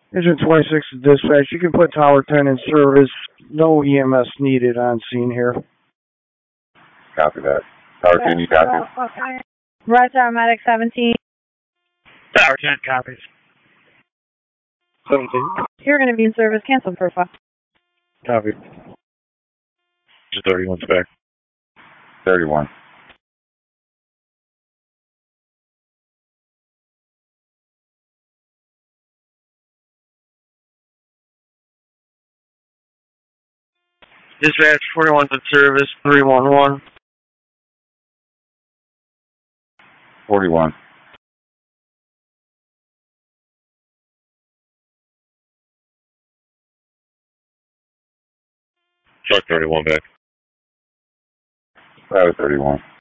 Engine 26 is dispatch. You can put Tower 10 in service. No EMS needed on scene here. Copy that. Tower 10, you copy? Roger, Medic 17. Tower 10 copies. 17. You're going to be in service. Cancel profile. Copy. 31's back. 31. Dispatch 41's in service. 311. 41. Truck 31 back. That was 31.